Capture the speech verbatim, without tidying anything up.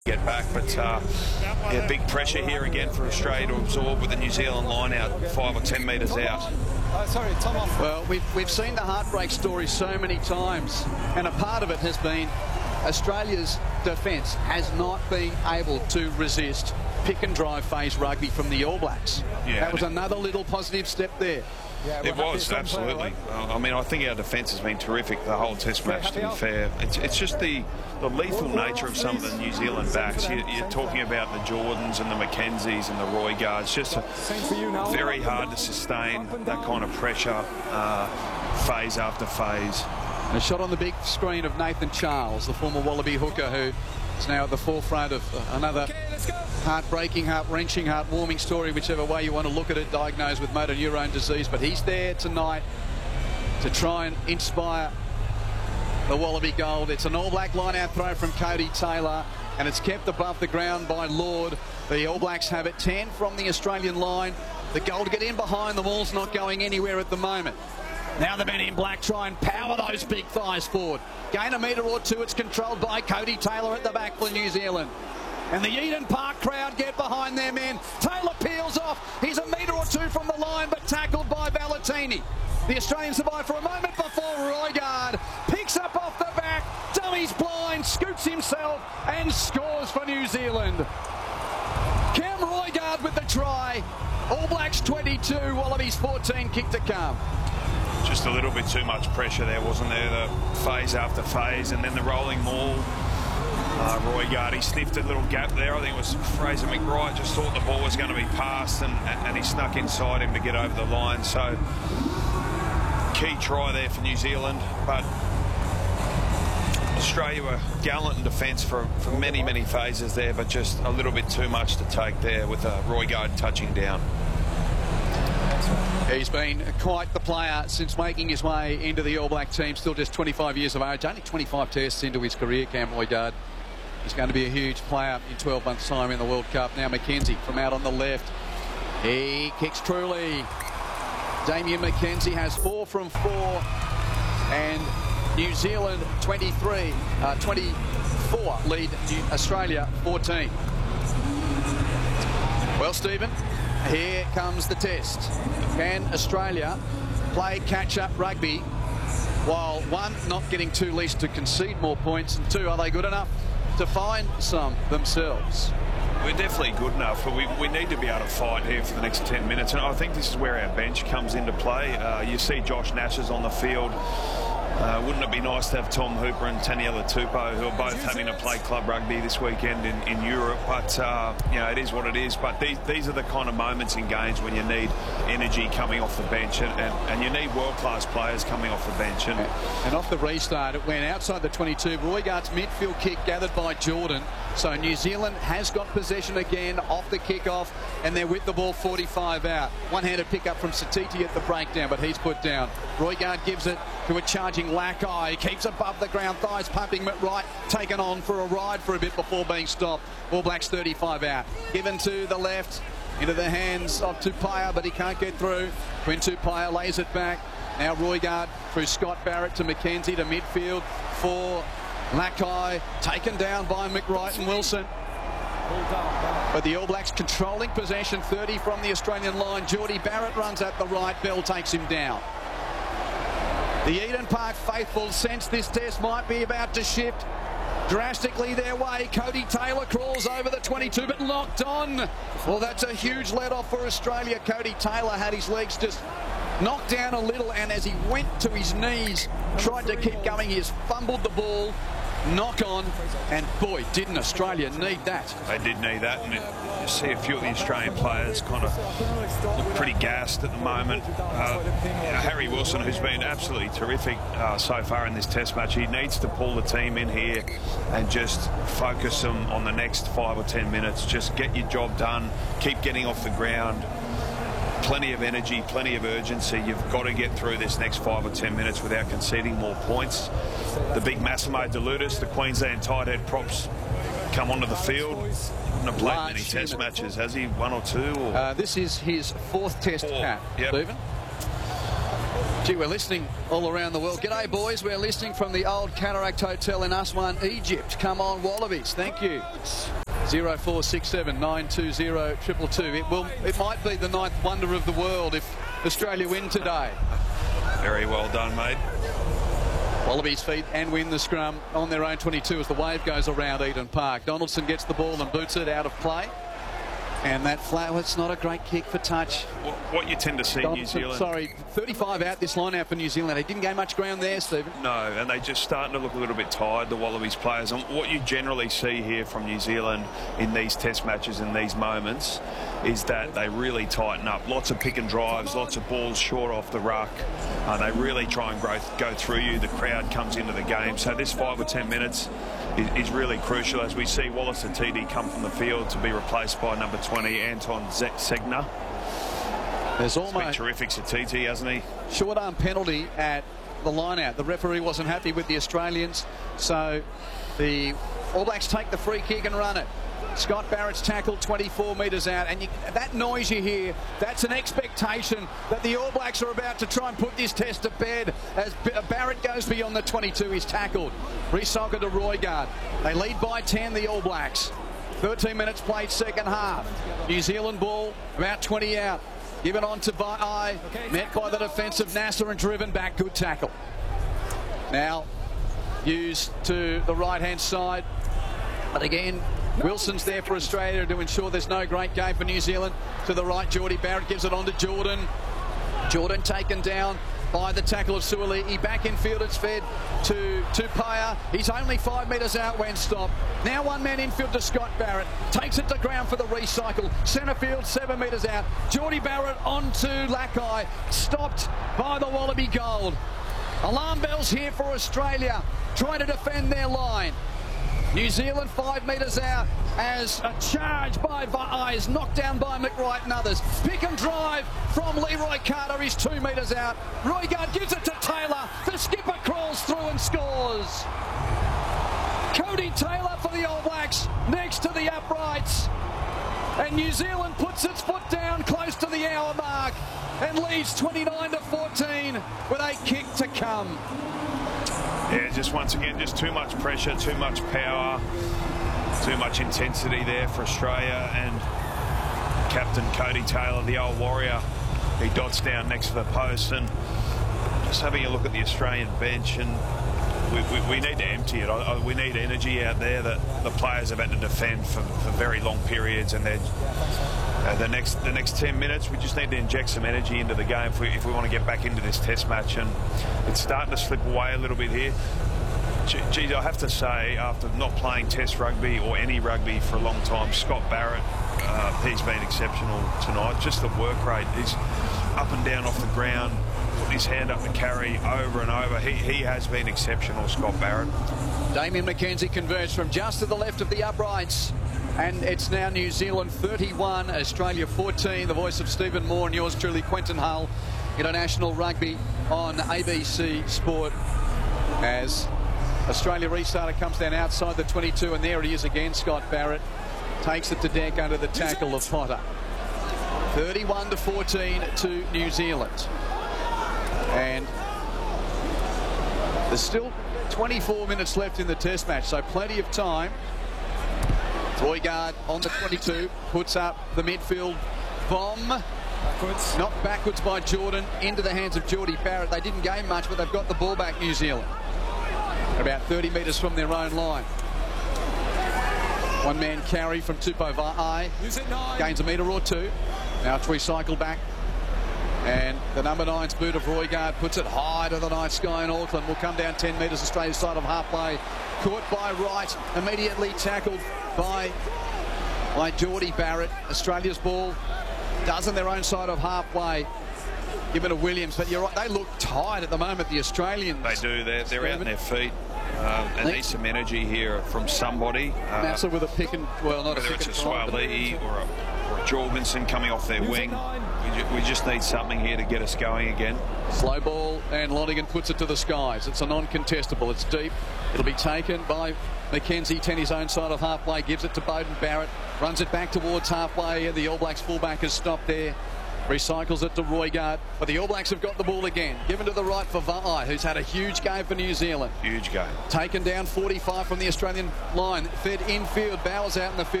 get back, but uh, yeah, big pressure here again for Australia to absorb with the New Zealand line out five or ten metres out. Uh, sorry, Tom off. Well, we've, we've seen the heartbreak story so many times, and a part of it has been Australia's defence has not been able to resist pick and drive phase rugby from the All Blacks. Yeah, that was another little positive step there. Yeah, it was, absolutely. I mean, I think our defence has been terrific the whole Test match, to be fair. It's, it's just the, the lethal nature of some of the New Zealand backs. You, you're talking about the Jordans and the Mackenzies and the Roy Guards. Just a, very hard to sustain that kind of pressure, uh, phase after phase. And a shot on the big screen of Nathan Charles, the former Wallaby hooker, who is now at the forefront of another heartbreaking, heart-wrenching, heart-warming story, whichever way you want to look at it, diagnosed with motor neurone disease. But he's there tonight to try and inspire the Wallaby Gold. It's an All Black line-out throw from Cody Taylor, and it's kept above the ground by Lord. The All Blacks have it ten from the Australian line. The Gold get in behind. The ball's not going anywhere at the moment. Now the men in black try and power those big thighs forward. Gain a metre or two. It's controlled by Cody Taylor at the back for New Zealand. And the Eden Park crowd get behind their men. Taylor peels off. He's a metre or two from the line, but tackled by Valentini. The Australians survive for a moment before Roigard picks up off the back, dummies blind, scoots himself, and scores for New Zealand. Cam Roigard with the try. All Blacks twenty-two, Wallabies fourteen, kick to come. Just a little bit too much pressure there, wasn't there? The phase after phase, and then the rolling maul. Uh, Roigard, he sniffed a little gap there. I think it was Fraser McBride just thought the ball was going to be passed, and, and he snuck inside him to get over the line. So, key try there for New Zealand, but Australia were gallant in defence for, for many, many phases there, but just a little bit too much to take there with uh, Roigard touching down. He's been quite the player since making his way into the All Black team, still just twenty-five years of age, only twenty-five tests into his career, Cam Roigard. He's going to be a huge player in twelve months' time in the World Cup. Now Mackenzie from out on the left. He kicks truly. Damien Mackenzie has four from four. And New Zealand twenty-three, uh, twenty-four lead Australia fourteen. Well, Stephen, here comes the test. Can Australia play catch-up rugby while, one, not getting too least to concede more points, and two, are they good enough to find some themselves? We're definitely good enough, but we, we need to be able to fight here for the next ten minutes, and I think this is where our bench comes into play. Uh, you see Josh Nash is on the field. Uh, wouldn't it be nice to have Tom Hooper and Taniela Tupou, who are both having to play club rugby this weekend in, in Europe? But, uh, you know, it is what it is. But these, these are the kind of moments in games when you need energy coming off the bench, and, and, and you need world-class players coming off the bench. And, and off the restart, it went outside the twenty-two. Roigard's midfield kick gathered by Jordan. So New Zealand has got possession again off the kick-off, and they're with the ball forty-five out. One-handed pick-up from Satiti at the breakdown, but he's put down. Roigard gives it to a charging Lackeye. Keeps above the ground, thighs pumping right, taken on for a ride for a bit before being stopped. All Blacks thirty-five out. Given to the left, into the hands of Tupaia, but he can't get through. Quinn Tupaia lays it back. Now Roigard through Scott Barrett to Mackenzie to midfield for Lackeye, taken down by McWright and Wilson. But the All Blacks controlling possession, thirty from the Australian line. Geordie Barrett runs at the right, Bell takes him down. The Eden Park faithful sense this test might be about to shift drastically their way. Cody Taylor crawls over the twenty-two, but locked on. Well, that's a huge let-off for Australia. Cody Taylor had his legs just knocked down a little, and as he went to his knees, tried to keep going, he has fumbled the ball. Knock on, and boy, didn't Australia need that. They did need that, and it, you see a few of the Australian players kind of look pretty gassed at the moment. Uh, you know, Harry Wilson, who's been absolutely terrific uh, so far in this test match, he needs to pull the team in here and just focus them on the next five or ten minutes. Just get your job done, keep getting off the ground. Plenty of energy, plenty of urgency. You've got to get through this next five or ten minutes without conceding more points. The big Massimo DeLutis, the Queensland tight head props, come onto the field. Wouldn't have played many test matches, has he? One or two? Or? Uh, this is his fourth test Four. cap, Yep. Stephen. Gee, we're listening all around the world. G'day, boys. We're listening from the Old Cataract Hotel in Aswan, Egypt. Come on, Wallabies. Thank you. zero four six seven nine two zero two two. It will. It might be the ninth wonder of the world if Australia win today. Very well done, mate. Wallabies feet and win the scrum on their own twenty-two as the wave goes around Eden Park. Donaldson gets the ball and boots it out of play. And that flat, well, it's not a great kick for touch. What, what you tend to see in New Zealand... Sorry, thirty-five out this line out for New Zealand. They didn't gain much ground there, Stephen. No, and they just starting to look a little bit tired, the Wallabies players. And what you generally see here from New Zealand in these test matches in these moments is that they really tighten up. Lots of pick and drives, lots of balls short off the ruck. Uh, they really try and grow, go through you. The crowd comes into the game. So this five or ten minutes is, is really crucial as we see Wallace and T D come from the field to be replaced by number twenty, Anton Segner. There's almost been almost terrific to T T, hasn't he? Short arm penalty at the line out. The referee wasn't happy with the Australians, so the All Blacks take the free kick and run it. Scott Barrett's tackled twenty-four metres out, and you, that noise you hear, that's an expectation that the All Blacks are about to try and put this test to bed. As Barrett goes beyond the twenty-two, he's tackled. Recycled to Roigard. They lead by ten, the All Blacks. thirteen minutes played, second half. New Zealand ball, about twenty out. Given on to Vai, met by the defensive Nasser and driven back. Good tackle. Now used to the right-hand side. But again, Wilson's there for Australia to ensure there's no great game for New Zealand. To the right, Geordie Barrett gives it on to Jordan. Jordan taken down by the tackle of Suaalii. Back in field, it's fed to Tupaia. He's only five metres out when stopped. Now one man infield to Scott Barrett. Takes it to ground for the recycle. Centre field, seven metres out. Geordie Barrett onto Lakai. Stopped by the Wallaby Gold. Alarm bells here for Australia, trying to defend their line. New Zealand five metres out as a charge by Vai is knocked down by McWright and others. Pick and drive from Leroy Carter. He's two metres out. Roigard gives it to Taylor. The skipper crawls through and scores. Cody Taylor for the All Blacks next to the uprights. And New Zealand puts its foot down close to the hour mark and leads twenty-nine to fourteen with a kick to come. Yeah, just once again, just too much pressure, too much power, too much intensity there for Australia. And Captain Cody Taylor, the old warrior, he dots down next to the post. And just having a look at the Australian bench, and we, we, we need to empty it. I, I, we need energy out there that the players have had to defend for, for very long periods, and they're Uh, the next the next ten minutes, we just need to inject some energy into the game if we, if we want to get back into this test match. And it's starting to slip away a little bit here. Geez, I have to say, after not playing test rugby or any rugby for a long time, Scott Barrett, uh, he's been exceptional tonight. Just the work rate. He's up and down off the ground, putting his hand up to carry over and over. He, he has been exceptional, Scott Barrett. Damien McKenzie converts from just to the left of the uprights. And it's now New Zealand thirty-one, Australia fourteen. The voice of Stephen Moore and yours truly, Quentin Hull, International Rugby on A B C Sport. As Australia restarter comes down outside the twenty-two, and there he is again, Scott Barrett. Takes it to deck under the tackle of Potter. thirty-one to fourteen to New Zealand. And there's still twenty-four minutes left in the test match, so plenty of time. Roigard on the twenty-two, puts up the midfield bomb. Backwards. Knocked backwards by Jordan into the hands of Geordie Barrett. They didn't gain much, but they've got the ball back, New Zealand. About thirty metres from their own line. One man carry from Tupo Vai. Gains a metre or two. Now it's recycled back. And the number nine's boot of Roigard puts it high to the night sky in Auckland. Will come down ten metres Australia's side of halfway. Caught by Wright, immediately tackled by, by Geordie Barrett. Australia's ball does on their own side of halfway. Given to Williams, but you're right, they look tired at the moment, the Australians. They do, they're, they're out on their feet. Uh, and need some energy here from somebody. Uh, Nasser with a pick and, well, not a pick and and Whether it's a Suaalii or a, or a Jorgensen coming off their wing. We, ju we just need something here to get us going again. Slow ball, and Lonergan puts it to the skies. It's a non-contestable. It's deep. It'll be taken by McKenzie. ten his own side of halfway. Gives it to Beauden Barrett. Runs it back towards halfway. The All Blacks fullback has stopped there. Recycles it to Roigard, but the All Blacks have got the ball again. Given to the right for Va'i, who's had a huge game for New Zealand. Huge game. Taken down forty-five from the Australian line. Fed infield. Bowers out in the field.